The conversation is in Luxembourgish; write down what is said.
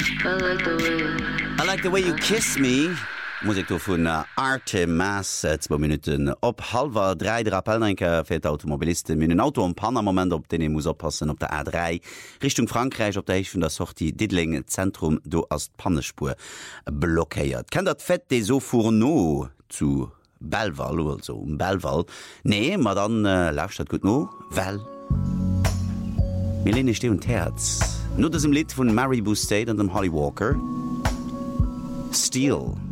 I like the way you kiss me. Musik vun Artemas 2 Minuten op halber 3 Appellenker fir d'Automobilisten min Auto am Pannermoment op den muss oppassen op der A3 Richtung Frankreich op der ich vun der Sorti Didling Zentrum do as Pannespur blockéiert. Ken dat fett de so Fourneau zu Belval also Belval? Nee, mat dann lauscht dat gut no? Well Milene ste und Herz. No dats im Lied vun Maribou State an dem Holly Walker. Steel.